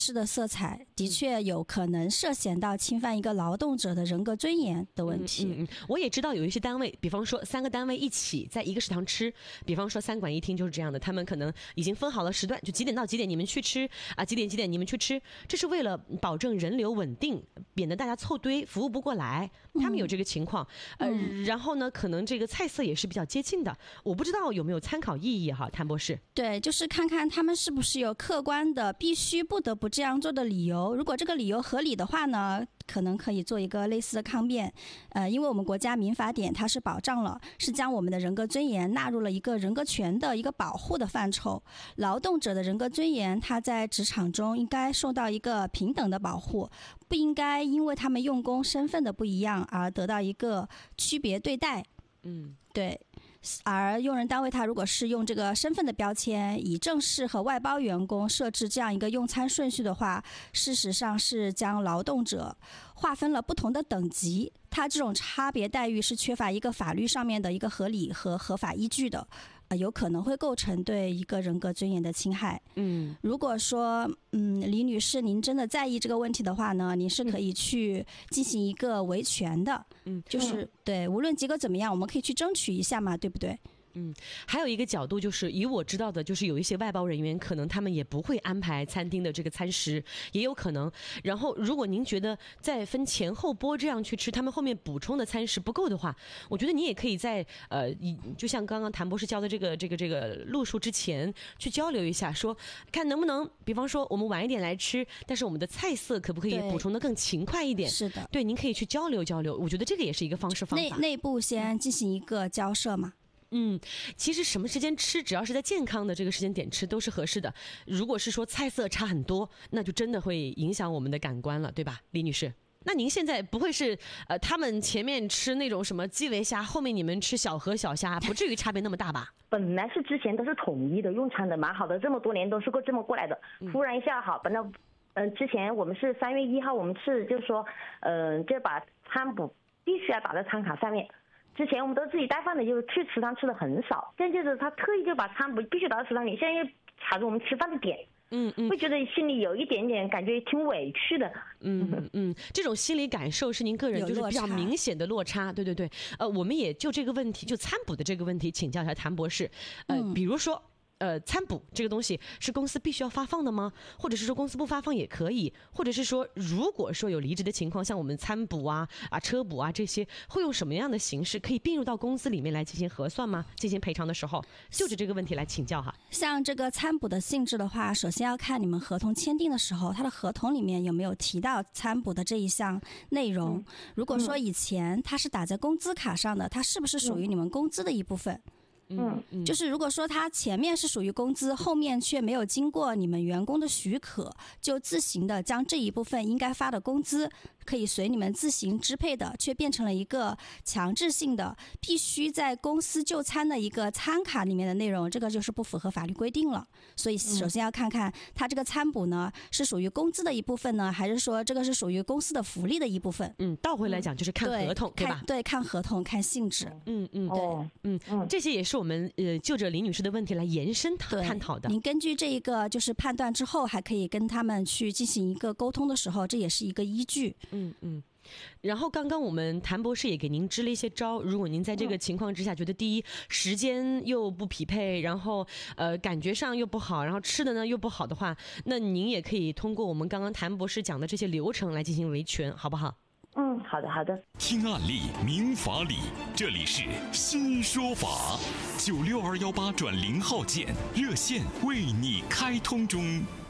式的色彩的确有可能涉嫌到侵犯一个劳动者的人格尊严的问题。 我也知道有一些单位，比方说3个单位一起在一个食堂吃，比方说3馆1厅就是这样的，他们可能已经分好了时段，就几点到几点你们去吃啊，几点你们去吃，这是为了保证人流稳定，免得大家凑堆服务不过来，他们有这个情况。然后呢，可能这个菜色也是比较接近的，我不知道有没有参考意义哈，谭博士。 对，就是看看他们是不是有客观的必须不得不这样做的理由，如果这个理由合理的话呢，可能可以做一个类似的抗辩。因为我们国家民法典它是保障了，是将我们的人格尊严纳入了一个人格权的一个保护的范畴。劳动者的人格尊严，它在职场中应该受到一个平等的保护，不应该因为他们用工身份的不一样而得到一个区别对待。对。而用人单位他如果是用这个身份的标签，以正式和外包员工设置这样一个用餐顺序的话，事实上是将劳动者划分了不同的等级，他这种差别待遇是缺乏一个法律上面的一个合理和合法依据的，有可能会构成对一个人格尊严的侵害。如果说李女士您真的在意这个问题的话呢，您是可以去进行一个维权的。就是对，无论结果怎么样，我们可以去争取一下嘛，对不对？ 还有一个角度就是以我知道的，就是有一些外包人员可能他们也不会安排餐厅的这个餐食，也有可能。然后如果您觉得在分前后拨这样去吃，他们后面补充的餐食不够的话，我觉得你也可以在就像刚刚谭博士教的这个路数之前去交流一下，说看能不能比方说我们晚一点来吃，但是我们的菜色可不可以补充的更勤快一点。 是的， 对，您可以去交流，我觉得这个也是一个方法。 内部先进行一个交涉嘛。 其实什么时间吃，只要是在健康的这个时间点吃都是合适的。如果是说菜色差很多，那就真的会影响我们的感官了，对吧，李女士？那您现在不会是他们前面吃那种什么基围虾，后面你们吃小河小虾，不至于差别那么大吧？ 本来是之前都是统一的用餐的，蛮好的，这么多年都是这么过来的。突然一下好，本来之前我们是3月1号，我们是就是说就把餐补必须要打在餐卡上面。之前我们都自己带饭的，就去食堂吃的很少，现在就是他特意就把餐补必须打到食堂里，现在又卡着我们吃饭的点。会觉得心里有一点点感觉挺委屈的。 这种心理感受是您个人就是比较明显的落差。对。我们也就这个问题，就餐补的这个问题请教一下谭博士。比如说餐补这个东西是公司必须要发放的吗？或者是说公司不发放也可以？或者是说如果说有离职的情况，像我们餐补车补这些，会用什么样的形式可以并入到公司里面来进行核算吗？进行赔偿的时候，就着这个问题来请教哈。 像这个餐补的性质的话，首先要看你们合同签订的时候，它的合同里面有没有提到餐补的这一项内容。如果说以前它是打在工资卡上的，它是不是属于你们工资的一部分？就是如果说它前面是属于工资，后面却没有经过你们员工的许可，就自行的将这一部分应该发的工资可以随你们自行支配的，却变成了一个强制性的必须在公司就餐的一个餐卡里面的内容，这个就是不符合法律规定了。所以首先要看看它这个餐补呢是属于工资的一部分呢，还是说这个是属于公司的福利的一部分。 倒回来讲就是看合同，对吧？ 对，看合同，看性质。 这些也是我们就着李女士的问题来延伸探讨的。 您根据这一个就是判断之后，还可以跟他们去进行一个沟通的时候，这也是一个依据。 然后刚刚我们谭博士也给您支了一些招，如果您在这个情况之下觉得第一时间又不匹配，然后感觉上又不好，然后吃的呢又不好的话，那您也可以通过我们刚刚谭博士讲的这些流程来进行维权，好不好？ 好的。 听案例明法理，这里是新说法，96218转0号键热线为你开通中。